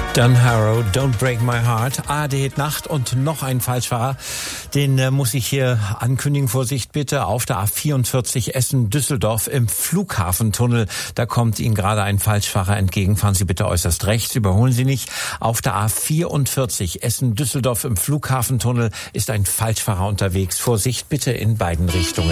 Dan Harrow, Don't Break My Heart, ARD Nacht und noch ein Falschfahrer, den muss ich hier ankündigen, Vorsicht bitte, auf der A44 Essen-Düsseldorf im Flughafentunnel, da kommt Ihnen gerade ein Falschfahrer entgegen, fahren Sie bitte äußerst rechts, überholen Sie nicht. Auf der A44 Essen-Düsseldorf im Flughafentunnel ist ein Falschfahrer unterwegs, Vorsicht bitte in beiden Richtungen.